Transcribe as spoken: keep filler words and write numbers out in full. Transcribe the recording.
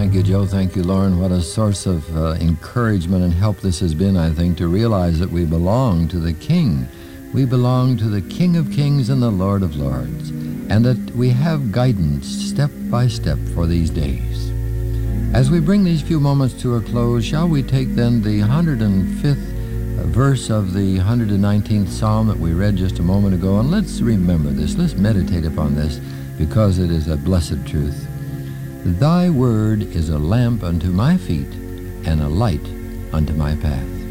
Thank you, Joe. Thank you, Lauren. What a source of uh, encouragement and help this has been, I think, to realize that we belong to the King. We belong to the King of Kings and the Lord of Lords, and that we have guidance step by step for these days. As we bring these few moments to a close, shall we take then the one hundred fifth verse of the one hundred nineteenth Psalm that we read just a moment ago, and let's remember this. Let's meditate upon this, because it is a blessed truth. Thy word is a lamp unto my feet and a light unto my path.